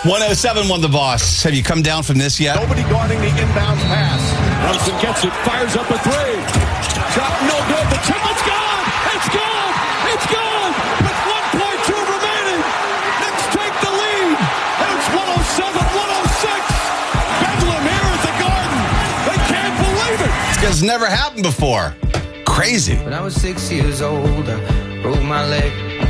107 won the Voss. Have you come down from this yet? Nobody guarding the inbound pass. Brunson gets it, fires up a three. Shot no good. The chip, it's gone. It's gone. It's gone. With 1.2 remaining. Knicks take the lead. It's 107-106. Bedlam here at the Garden. They can't believe it. It's never happened before. Crazy. When I was 6 years old, I broke my leg.